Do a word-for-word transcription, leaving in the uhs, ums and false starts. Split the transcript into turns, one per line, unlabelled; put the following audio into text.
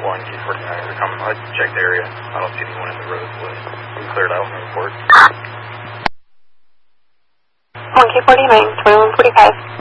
one K forty-nine are coming. I checked the area. I don't see anyone in the roadway. We cleared out in the report.
one K forty-nine, twenty-one forty-five.